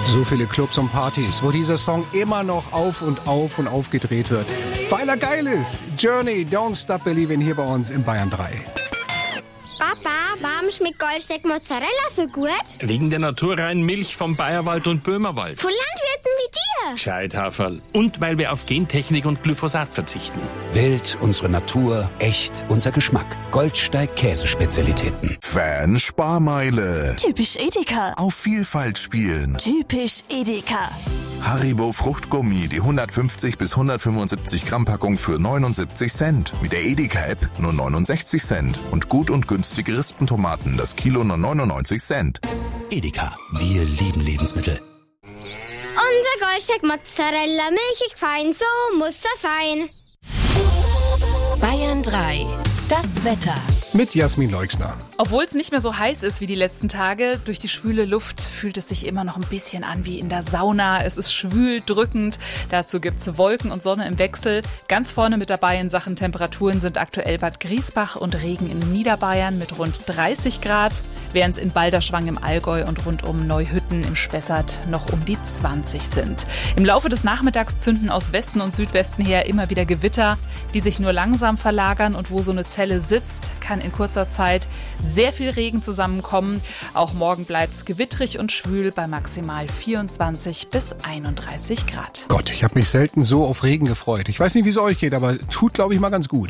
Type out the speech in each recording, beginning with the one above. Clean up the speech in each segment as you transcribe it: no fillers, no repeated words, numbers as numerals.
So viele Clubs und Partys, wo dieser Song immer noch auf und auf gedreht wird. Weil er geil ist. Journey, Don't Stop Believin' hier bei uns in Bayern 3. Papa, warum schmeckt Goldsteak Mozzarella so gut? Wegen der naturreinen Milch vom Bayerwald und Böhmerwald. Von Landwirten wie dir. Gescheithaferl. Und weil wir auf Gentechnik und Glyphosat verzichten. Wild, unsere Natur, echt, unser Geschmack. Goldsteig Käsespezialitäten. Fan-Sparmeile. Typisch Edeka. Auf Vielfalt spielen. Typisch Edeka. Haribo Fruchtgummi, die 150 bis 175 Gramm Packung für 79 Cent. Mit der Edeka-App nur 69 Cent. Und gut und günstige Rispentomaten, das Kilo nur 99 Cent. Edeka, wir lieben Lebensmittel. Unser Goldsteak Mozzarella, milchig fein, so muss das sein. Bayern 3. Das Wetter. Mit Jasmin Leixner. Obwohl es nicht mehr so heiß ist wie die letzten Tage, durch die schwüle Luft fühlt es sich immer noch ein bisschen an wie in der Sauna. Es ist schwül, drückend. Dazu gibt es Wolken und Sonne im Wechsel. Ganz vorne mit dabei in Sachen Temperaturen sind aktuell Bad Griesbach und Regen in Niederbayern mit rund 30 Grad, während es in Balderschwang im Allgäu und rund um Neuhütten im Spessart noch um die 20 sind. Im Laufe des Nachmittags zünden aus Westen und Südwesten her immer wieder Gewitter, die sich nur langsam verlagern, und wo so eine Zelle sitzt, kann in kurzer Zeit sehr viel Regen zusammenkommen. Auch morgen bleibt es gewittrig und schwül bei maximal 24 bis 31 Grad. Gott, ich habe mich selten so auf Regen gefreut. Ich weiß nicht, wie es euch geht, aber tut, glaube ich, mal ganz gut.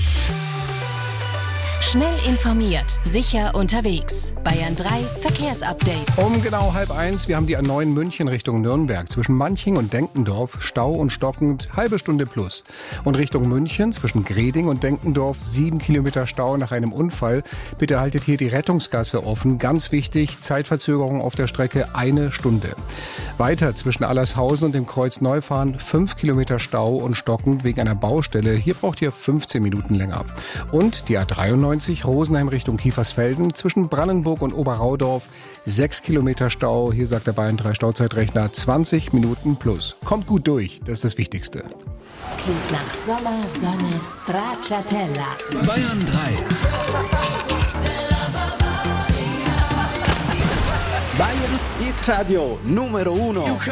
Schnell informiert, sicher unterwegs. Bayern 3 Verkehrsupdate. Um genau 12:30, wir haben die A9 München Richtung Nürnberg. Zwischen Manching und Denkendorf Stau und stockend, halbe Stunde plus. Und Richtung München zwischen Greding und Denkendorf 7 Kilometer Stau nach einem Unfall. Bitte haltet hier die Rettungsgasse offen. Ganz wichtig, Zeitverzögerung auf der Strecke 1 Stunde. Weiter zwischen Allershausen und dem Kreuz Neufahren 5 Kilometer Stau und stockend wegen einer Baustelle. Hier braucht ihr 15 Minuten länger. Und die A93 Rosenheim Richtung Kiefersfelden zwischen Brandenburg und Oberraudorf 6 Kilometer Stau. Hier sagt der Bayern 3 Stauzeitrechner 20 Minuten plus. Kommt gut durch, das ist das Wichtigste. Klingt nach Sommer, Sonne, Stracciatella. Bayern 3. Bayerns Hit Radio Numero 1.